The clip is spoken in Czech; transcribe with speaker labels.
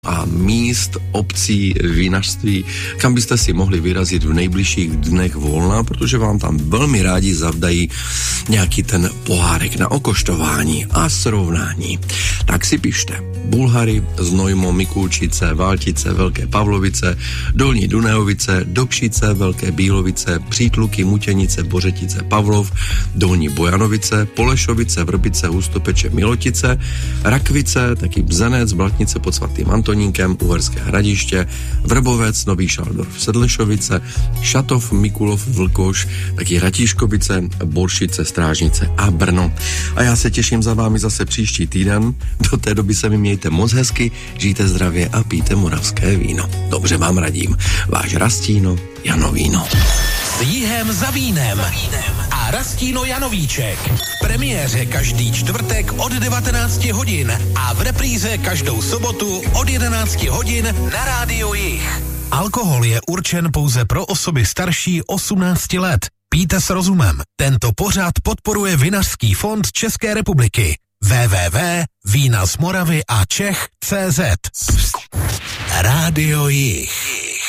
Speaker 1: a míst, obcí, vinařství, kam byste si mohli vyrazit v nejbližších dnech volna, protože vám tam velmi rádi zavdají nějaký ten pohárek na okoštování a srovnání. Tak si pište. Bulhary, Znojmo, Mikulčice, Valtice, Velké Pavlovice, Dolní Dunajovice, Dobšice, Velké Bílovice, Přítluky, Mutěnice, Bořetice, Pavlov, Dolní Bojanovice, Polešovice, Vrbice, Hustopeče, Milotice, Rakvice, taky Bzenec, Blatnice pod Svatým Antonínem, Uherské Hradiště, Vrbovec, Nový Šaldorf, Sedlešovice, Šatov, Mikulov, Vlkoš, taky Ratíškovice, Boršice, Strážnice a Brno. A já se těším za vámi zase příští týden. Do té doby se mi mějte moc hezky, žijte zdravě a pijte moravské víno. Dobře vám radím. Váš Rastíno Janovíno.
Speaker 2: S Jihem za vínem a Rastíno Janovíček. V premiéře každý čtvrtek od 19 hodin a v repríze každou sobotu od 11 hodin na Rádiu Jih. Alkohol je určen pouze pro osoby starší 18 let. Pijte s rozumem. Tento pořad podporuje Vinařský fond České republiky. www.vínazmoravyačech.cz Rádio Jih.